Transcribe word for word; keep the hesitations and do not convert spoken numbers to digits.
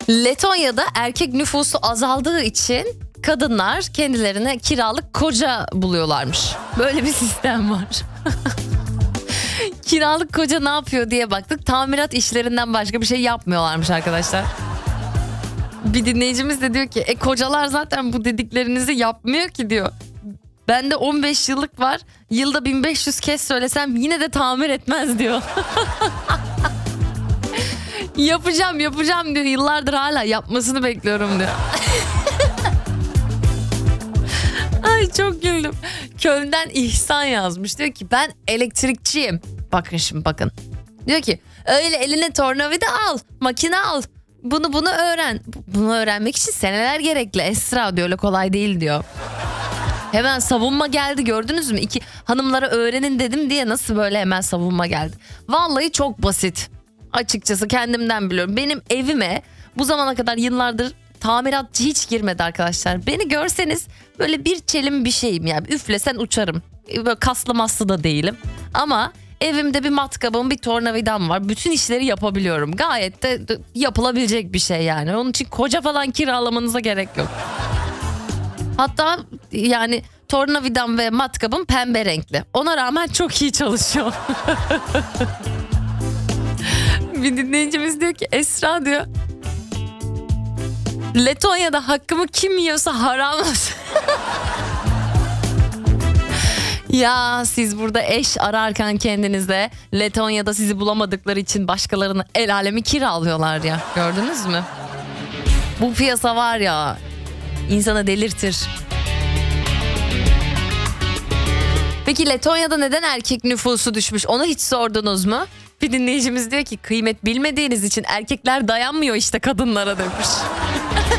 Letonya'da erkek nüfusu azaldığı için kadınlar kendilerine kiralık koca buluyorlarmış. Böyle bir sistem var. Kiralık koca ne yapıyor diye baktık. Tamirat işlerinden başka bir şey yapmıyorlarmış arkadaşlar. Bir dinleyicimiz de diyor ki e kocalar zaten bu dediklerinizi yapmıyor ki diyor. Bende on beş yıllık var. Yılda bin beş yüz kez söylesem yine de tamir etmez diyor. Yapacağım yapacağım diyor. Yıllardır hala yapmasını bekliyorum diyor. Ay çok güldüm. Köln'den İhsan yazmış. Diyor ki ben elektrikçiyim. Bakın şimdi bakın. Diyor ki öyle eline tornavida al. Makine al. Bunu bunu öğren. Bunu öğrenmek için seneler gerekli. Esra diyor öyle kolay değil diyor. Hemen savunma geldi, gördünüz mü? İki hanımlara öğrenin dedim diye nasıl böyle hemen savunma geldi. Vallahi çok basit. Açıkçası kendimden biliyorum. Benim evime bu zamana kadar yıllardır tamiratçı hiç girmedi arkadaşlar. Beni görseniz böyle bir çelim bir şeyim yani. Üflesen uçarım. Böyle kaslı maslı da değilim. Ama evimde bir matkabım, bir tornavidam var. Bütün işleri yapabiliyorum. Gayet de yapılabilecek bir şey yani. Onun için koca falan kiralamanıza gerek yok. Hatta yani tornavidam ve matkabım pembe renkli. Ona rağmen çok iyi çalışıyor. Bir dinleyicimiz diyor ki Esra diyor Letonya'da hakkımı kim yiyorsa haram olsun. Ya siz burada eş ararken kendinize Letonya'da sizi bulamadıkları için başkalarını el alemi kiralıyorlar ya. Gördünüz mü? Bu piyasa var ya insanı delirtir. Peki Letonya'da neden erkek nüfusu düşmüş? Onu hiç sordunuz mu? Bir dinleyicimiz diyor ki kıymet bilmediğiniz için erkekler dayanmıyor işte kadınlara demiş.